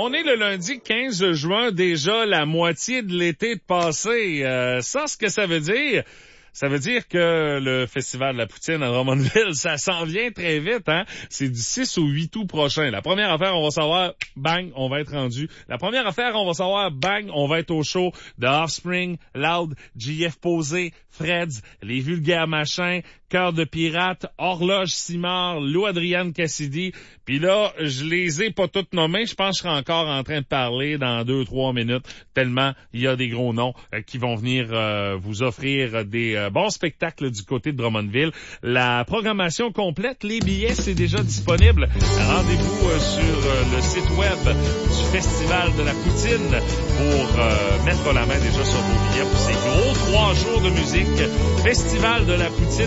On est le lundi 15 juin, déjà la moitié de l'été de passé. Ça, ce que ça veut dire... Ça veut dire que le Festival de la Poutine à Drummondville, ça s'en vient très vite, hein? C'est du 6 au 8 août prochain. La première affaire, on va savoir, bang, on va être rendu. La première affaire, on va savoir, bang, on va être au show de Offspring, Loud, JF Posé, Freds, Les Vulgaires Machins, Cœur de Pirate, Horloge Simard, Lou Adrienne Cassidy. Puis là, je les ai pas toutes nommées. Je pense que je serai encore en train de parler dans 2-3 minutes, tellement il y a des gros noms qui vont venir vous offrir des bons spectacles du côté de Drummondville. La programmation complète, les billets, c'est déjà disponible. Rendez-vous sur le site web du Festival de la Poutine pour mettre la main déjà sur vos billets pour ces gros 3 jours de musique. Festival de la Poutine.